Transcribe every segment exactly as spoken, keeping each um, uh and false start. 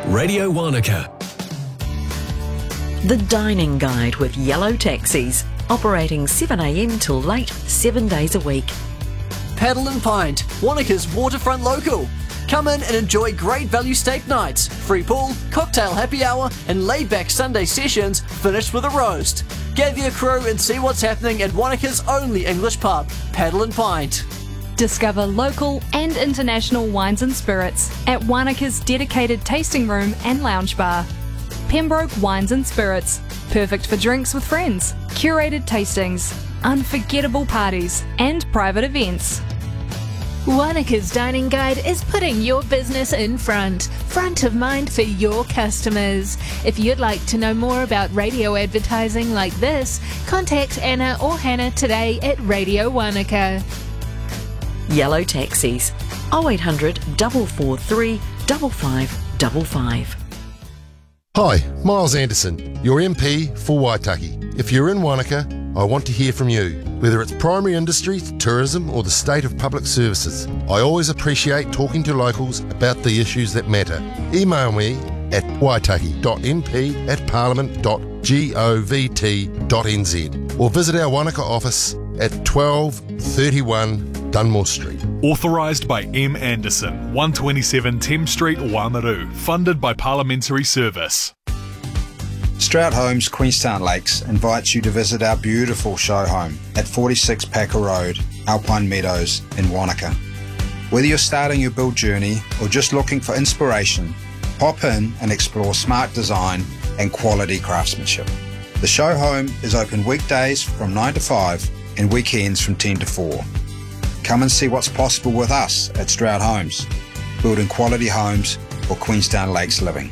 Radio Wanaka. The Dining Guide with Yellow Taxis, operating seven a m till late, seven days a week. Paddle and Pint, Wanaka's waterfront local. Come in and enjoy great value steak nights, free pool, cocktail happy hour and laid-back Sunday sessions finished with a roast. Gather your crew and see what's happening at Wanaka's only English pub, Paddle and Pint. Discover local and international wines and spirits at Wanaka's dedicated tasting room and lounge bar. Pembroke Wines and Spirits, perfect for drinks with friends, curated tastings, unforgettable parties and private events. Wanaka's Dining Guide is putting your business in front, front of mind for your customers. If you'd like to know more about radio advertising like this, contact Anna or Hannah today at Radio Wanaka. Yellow Taxis, oh eight hundred, four four three, five five five five. Hi, Miles Anderson, your M P for Waitaki. If you're in Wanaka, I want to hear from you, whether it's primary industry, tourism or the state of public services. I always appreciate talking to locals about the issues that matter. Email me at waitaki dot m p at parliament dot govt dot n z or visit our Wanaka office at twelve thirty-one Dunmore Street. Authorised by M Anderson, one twenty-seven Thames Street, Wamaru. Funded by Parliamentary Service. Stroud Homes Queenstown Lakes invites you to visit our beautiful show home at forty-six Packer Road, Alpine Meadows in Wanaka. Whether you're starting your build journey or just looking for inspiration, pop in and explore smart design and quality craftsmanship. The show home is open weekdays from nine to five and weekends from ten to four. Come and see what's possible with us at Stroud Homes, building quality homes for Queenstown Lakes living.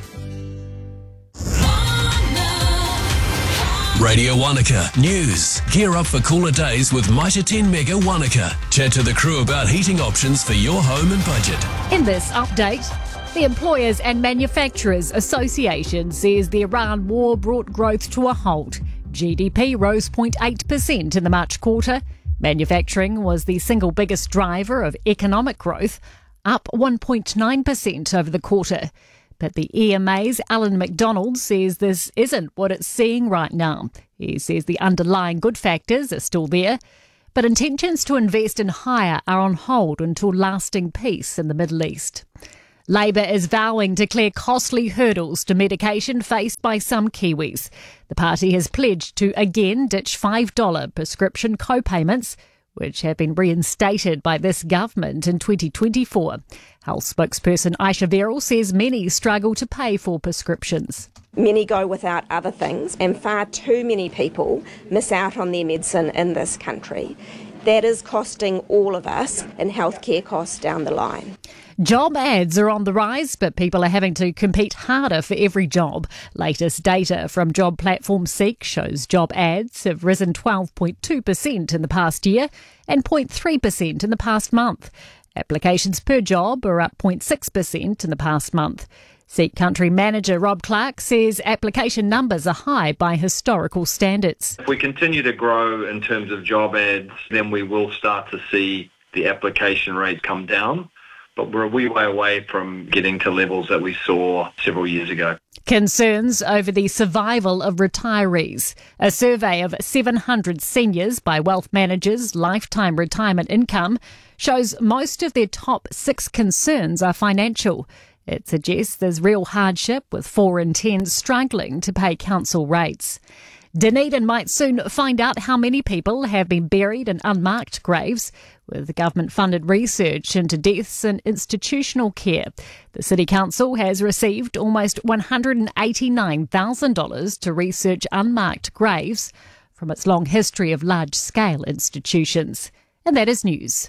Radio Wanaka News. Gear up for cooler days with Mitre ten Mega Wanaka. Chat to the crew about heating options for your home and budget. In this update, the Employers and Manufacturers Association says the Iran war brought growth to a halt. G D P rose zero point eight percent in the March quarter. Manufacturing was the single biggest driver of economic growth, up one point nine percent over the quarter. But the E M A's Alan McDonald says this isn't what it's seeing right now. He says the underlying good factors are still there, but intentions to invest in hire are on hold until lasting peace in the Middle East. Labour is vowing to clear costly hurdles to medication faced by some Kiwis. The party has pledged to again ditch five dollars prescription co-payments, which have been reinstated by this government in twenty twenty-four. Health spokesperson Aisha Verrill says many struggle to pay for prescriptions. Many go without other things, and far too many people miss out on their medicine in this country. That is costing all of us in healthcare costs down the line. Job ads are on the rise, but people are having to compete harder for every job. Latest data from job platform Seek shows job ads have risen twelve point two percent in the past year and zero point three percent in the past month. Applications per job are up zero point six percent in the past month. Seek Country Manager Rob Clark says application numbers are high by historical standards. If we continue to grow in terms of job ads, then we will start to see the application rate come down. But we're a wee way away from getting to levels that we saw several years ago. Concerns over the survival of retirees. A survey of seven hundred seniors by Wealth Managers Lifetime Retirement Income shows most of their top six concerns are financial. It suggests there's real hardship, with four in ten struggling to pay council rates. Dunedin might soon find out how many people have been buried in unmarked graves, with government-funded research into deaths in institutional care. The City Council has received almost one hundred eighty-nine thousand dollars to research unmarked graves from its long history of large-scale institutions. And that is news.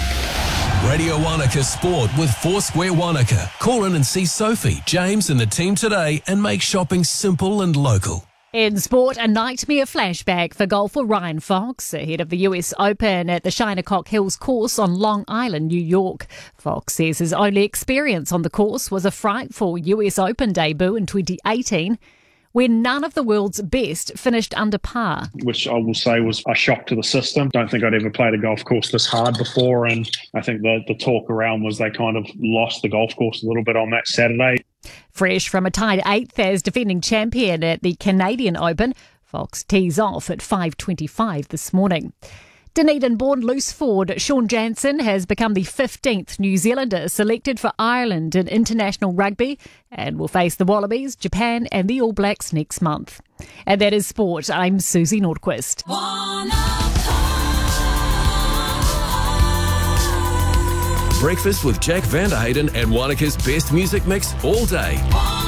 Radio Wanaka Sport with Foursquare Wanaka. Call in and see Sophie, James and the team today and make shopping simple and local. In sport, a nightmare flashback for golfer Ryan Fox ahead of the U S Open at the Shinnecock Hills course on Long Island, New York. Fox says his only experience on the course was a frightful U S Open debut in twenty eighteen, when none of the world's best finished under par. Which I will say was a shock to the system. Don't think I'd ever played a golf course this hard before, and I think the, the talk around was they kind of lost the golf course a little bit on that Saturday. Fresh from a tied eighth as defending champion at the Canadian Open, Fox tees off at five twenty-five this morning. Dunedin-born loose forward Sean Jansen has become the fifteenth New Zealander selected for Ireland in international rugby and will face the Wallabies, Japan and the All Blacks next month. And that is sport. I'm Susie Nordquist. Breakfast with Jack Vanderhayden and Wanaka's best music mix all day.